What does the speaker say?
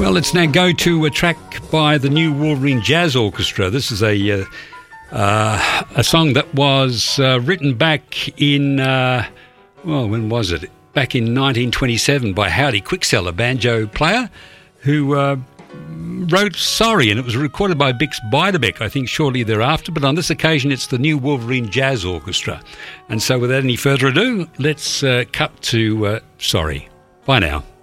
Well, let's now go to a track by the New Wolverine Jazz Orchestra. This is a song that was written back in, when was it? Back in 1927 by Howdy Quickseller, banjo player, who wrote Sorry, and it was recorded by Bix Beiderbecke, I think, shortly thereafter. But on this occasion, it's the New Wolverine Jazz Orchestra. And so without any further ado, let's cut to Sorry. Bye now.